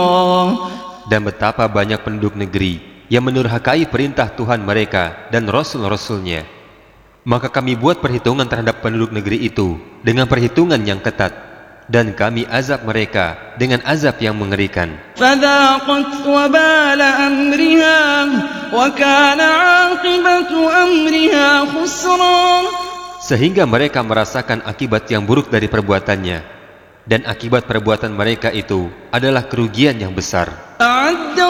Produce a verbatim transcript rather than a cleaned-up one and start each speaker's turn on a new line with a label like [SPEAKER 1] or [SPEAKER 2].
[SPEAKER 1] Dan betapa banyak penduduk negeri yang menurhakai perintah Tuhan mereka dan Rasul-Rasulnya. Maka kami buat perhitungan terhadap penduduk negeri itu dengan perhitungan yang ketat, dan kami azab mereka dengan azab yang mengerikan.
[SPEAKER 2] فذاقت وبال أمرها وكان عاقبة أمرها خسرا.
[SPEAKER 1] Sehingga mereka merasakan akibat yang buruk dari perbuatannya, dan akibat perbuatan mereka itu adalah kerugian yang besar.
[SPEAKER 2] أعد